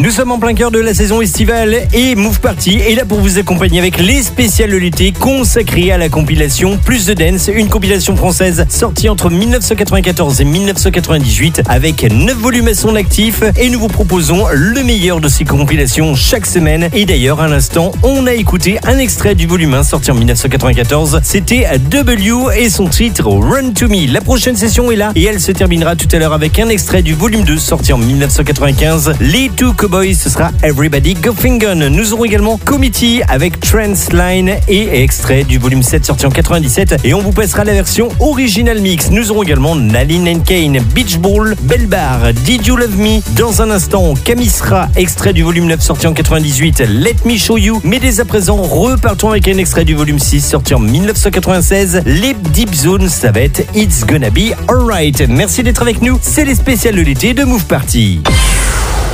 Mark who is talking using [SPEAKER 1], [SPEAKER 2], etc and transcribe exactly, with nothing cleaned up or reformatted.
[SPEAKER 1] Nous sommes en plein cœur de la saison estivale et Move Party est là pour vous accompagner avec les spéciales de l'été consacrées à la compilation Plus de Dance, une compilation française sortie entre dix-neuf cent quatre-vingt-quatorze et dix-neuf cent quatre-vingt-dix-huit avec neuf volumes à son actif et nous vous proposons le meilleur de ces compilations chaque semaine. Et d'ailleurs, à l'instant, on a écouté un extrait du volume un sorti en dix-neuf cent quatre-vingt-quatorze. C'était W et son titre Run to Me. La prochaine session est là et elle se terminera tout à l'heure avec un extrait du volume deux sorti en dix-neuf cent quatre-vingt-quinze. Les Two Cowboys, ce sera Everybody Go Fingon. Nous aurons également Committee avec Transline et extrait du volume sept sorti en quatre-vingt-dix-sept et on vous passera la version original mix. Nous aurons également Nalin and Kane, Beach Ball, Bell Bar, Did You Love Me. Dans un instant, Camisra, extrait du volume neuf sorti en quatre-vingt-dix-huit, Let Me Show You. Mais dès à présent, repartons avec un extrait du volume six sorti en dix-neuf cent quatre-vingt-seize. Les Deep Zones, ça va être It's Gonna Be Alright. Merci d'être avec nous, c'est les spéciales de l'été de Move Party.